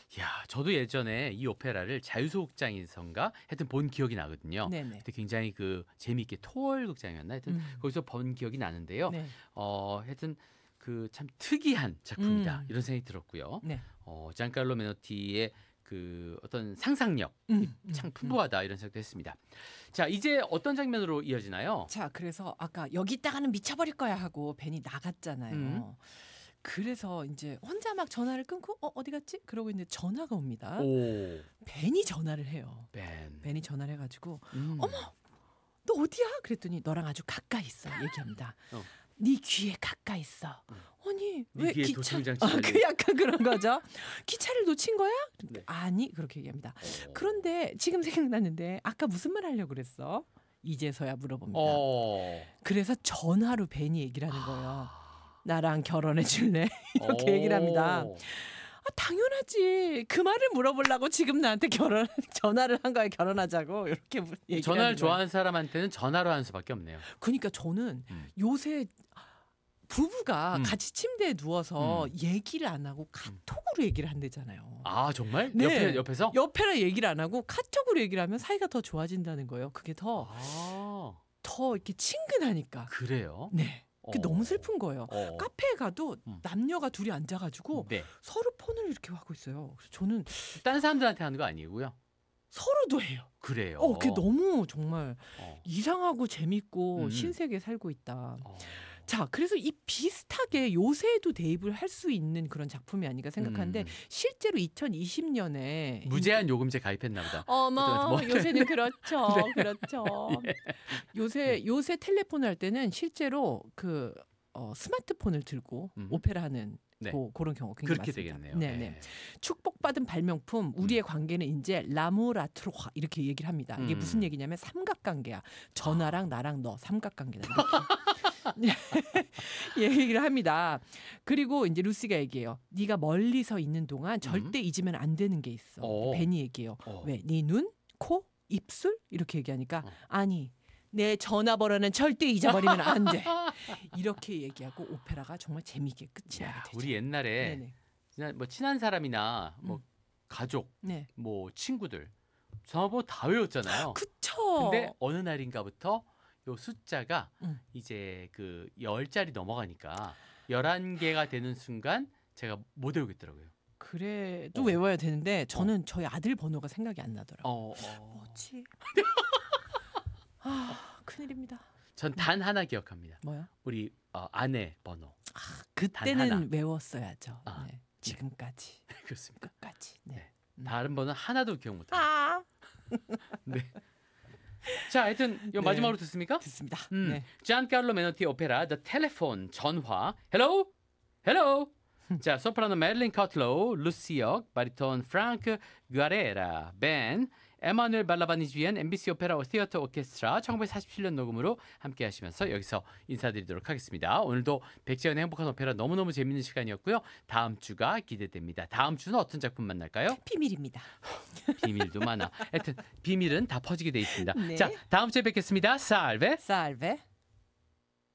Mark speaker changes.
Speaker 1: 야, 저도 예전에 이 오페라를 자유소극장에선가 하여튼 본 기억이 나거든요.
Speaker 2: 네네.
Speaker 1: 그때 굉장히 그 재미있게 토월 극장이었나 하여튼 거기서 본 기억이 나는데요.
Speaker 2: 네.
Speaker 1: 하여튼 그 참 특이한 작품이다
Speaker 2: 음.
Speaker 1: 이런 생각이 들었고요.
Speaker 2: 네.
Speaker 1: 장칼로 메노티의 그 어떤 상상력 참 풍부하다 이런 생각도 했습니다. 자, 이제 어떤 장면으로 이어지나요?
Speaker 2: 자, 그래서 아까 여기 있다가는 미쳐버릴 거야 하고 벤이 나갔잖아요. 그래서 이제 혼자 막 전화를 끊고 어디 갔지? 그러고 있는데 전화가 옵니다.
Speaker 1: 오,
Speaker 2: 벤이 전화를 해요.
Speaker 1: 벤.
Speaker 2: 벤이 전화를 해가지고
Speaker 1: 어머,
Speaker 2: 너 어디야? 그랬더니 너랑 아주 가까이 있어 얘기합니다. 네 귀에 가까이 있어. 아니
Speaker 1: 네
Speaker 2: 왜
Speaker 1: 귀에
Speaker 2: 기차?
Speaker 1: 도청장치
Speaker 2: 그 약간 그런 거죠. 기차를 놓친 거야?
Speaker 1: 네.
Speaker 2: 아니 그렇게 얘기합니다. 그런데 지금 생각났는데 아까 무슨 말 하려고 그랬어? 이제서야 물어봅니다. 그래서 전화로 벤이 얘기를 하는 거예요. 나랑 결혼해 줄래? 이렇게 얘기를 합니다. 당연하지. 그 말을 물어보려고 지금 나한테 전화를 한 거야. 결혼하자고 이렇게 얘기를
Speaker 1: 전화를
Speaker 2: 하는 거예요.
Speaker 1: 좋아하는 사람한테는 전화로 하는 수밖에 없네요.
Speaker 2: 그러니까 저는 요새 부부가 같이 침대에 누워서 얘기를 안 하고 카톡으로 얘기를 한대잖아요.
Speaker 1: 아, 정말?
Speaker 2: 네.
Speaker 1: 옆에서?
Speaker 2: 옆에라 얘기를 안 하고 카톡으로 얘기를 하면 사이가 더 좋아진다는 거예요. 그게 더 이렇게 친근하니까.
Speaker 1: 그래요?
Speaker 2: 네. 그게 너무 슬픈 거예요. 카페에 가도 남녀가 둘이 앉아가지고
Speaker 1: 네.
Speaker 2: 서로 폰을 이렇게 하고 있어요. 그래서 저는
Speaker 1: 다른 사람들한테 하는 거 아니고요.
Speaker 2: 서로도 해요.
Speaker 1: 그래요.
Speaker 2: 그게 너무 정말 이상하고 재밌고
Speaker 1: 음.
Speaker 2: 신세계에 살고 있다. 자, 그래서 이 비슷하게 요새도 대입을 할 수 있는 그런 작품이 아닌가 생각하는데 실제로 2020년에
Speaker 1: 무제한 요금제 가입했나 보다.
Speaker 2: 어머, 요새는 그렇죠.
Speaker 1: 네.
Speaker 2: 그렇죠. 요새 텔레폰을 할 때는 실제로 그 스마트폰을 들고 오페라 하는
Speaker 1: 네.
Speaker 2: 그런 경우 굉장히
Speaker 1: 그렇게
Speaker 2: 많습니다.
Speaker 1: 되겠네요.
Speaker 2: 네, 네. 축복받은 발명품 우리의 관계는 이제 라모라트로화 이렇게 얘기를 합니다. 이게 무슨 얘기냐면 삼각관계야. 전화랑 나랑 너 삼각관계다. 이렇게 얘기를 합니다. 그리고 이제 루시가 얘기해요. 네가 멀리서 있는 동안 절대 잊으면 안 되는 게 있어. 벤이 얘기해요. 왜? 네 눈, 코, 입술 이렇게 얘기하니까 아니 내 전화번호는 절대 잊어버리면 안 돼. 이렇게 얘기하고 오페라가 정말 재미있게 끝이 나게 되죠.
Speaker 1: 우리 옛날에 뭐 친한 사람이나 뭐 가족,
Speaker 2: 네.
Speaker 1: 뭐 친구들 전화번호 다 외웠잖아요.
Speaker 2: 그쵸.
Speaker 1: 근데 어느 날인가부터 요 숫자가 이제 그 10자리 넘어가니까 11개가 되는 순간 제가 못 외우겠더라고요.
Speaker 2: 그래도 외워야 되는데 저는 저희 아들 번호가 생각이 안 나더라고요. 뭐지? 큰일입니다.
Speaker 1: 전 단 하나 기억합니다.
Speaker 2: 뭐요?
Speaker 1: 우리 아내 번호.
Speaker 2: 그때는 외웠어야죠. 네. 지금까지.
Speaker 1: 그렇습니다.
Speaker 2: 끝까지. 네.
Speaker 1: 다른 번호 하나도 기억 못해요. 네. 자, 하여튼 요 마지막으로 듣습니까?
Speaker 2: 듣습니다. 네.
Speaker 1: 잔칼로 메노티 오페라 The Telephone 전화. Hello? Hello? 자, 소프라노 메릴린 커틀로, 루시 역, 바리톤 프랑크 가레라, 벤, 에마누엘 발라바니지 위한 MBC 오페라 시어터 오케스트라 1947년 녹음으로 함께 하시면서 여기서 인사드리도록 하겠습니다. 오늘도 백지연의 행복한 오페라 너무너무 재밌는 시간이었고요. 다음 주가 기대됩니다. 다음 주는 어떤 작품 만날까요?
Speaker 2: 비밀입니다.
Speaker 1: 비밀도 많아. 하여튼 비밀은 다 퍼지게 돼 있습니다.
Speaker 2: 네.
Speaker 1: 자, 다음 주에 뵙겠습니다. 살베.
Speaker 2: 살베.